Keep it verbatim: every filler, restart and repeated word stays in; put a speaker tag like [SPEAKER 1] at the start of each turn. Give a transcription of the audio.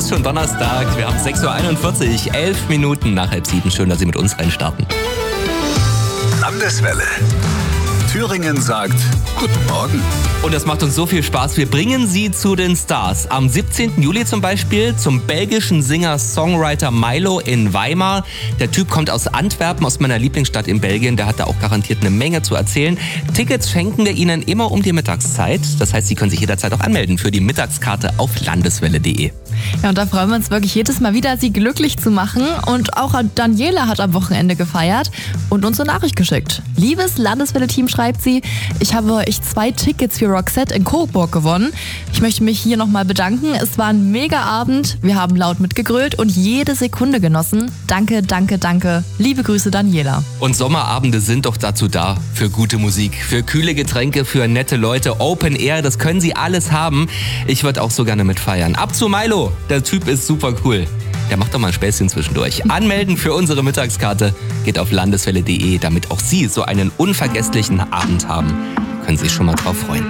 [SPEAKER 1] ist schon Donnerstag. Wir haben sechs Uhr einundvierzig, elf Minuten nach halb sieben. Schön, dass Sie mit uns reinstarten.
[SPEAKER 2] Landeswelle. Thüringen sagt Guten Morgen.
[SPEAKER 1] Und das macht uns so viel Spaß. Wir bringen Sie zu den Stars. Am siebzehnten Juli zum Beispiel zum belgischen Singer-Songwriter Mylo in Weimar. Der Typ kommt aus Antwerpen, aus meiner Lieblingsstadt in Belgien. Der hat da auch garantiert eine Menge zu erzählen. Tickets schenken wir Ihnen immer um die Mittagszeit. Das heißt, Sie können sich jederzeit auch anmelden für die Mittagskarte auf landeswelle punkt de.
[SPEAKER 3] Ja, und da freuen wir uns wirklich jedes Mal wieder, Sie glücklich zu machen. Und auch Daniela hat am Wochenende gefeiert und uns eine Nachricht geschickt. Liebes Landeswelle-Team, schreibt sie, ich habe euch zwei Tickets für Roxette in Coburg gewonnen. Ich möchte mich hier nochmal bedanken. Es war ein mega Abend. Wir haben laut mitgegrölt und jede Sekunde genossen. Danke, danke, danke. Liebe Grüße, Daniela.
[SPEAKER 1] Und Sommerabende sind doch dazu da. Für gute Musik, für kühle Getränke, für nette Leute, Open Air. Das können Sie alles haben. Ich würde auch so gerne mitfeiern. Ab zu Mylo. Der Typ ist super cool. Der macht doch mal ein Späßchen zwischendurch. Anmelden für unsere Mittagskarte geht auf landeswelle punkt de, damit auch Sie so einen unvergesslichen Abend haben. Können Sie sich schon mal drauf freuen.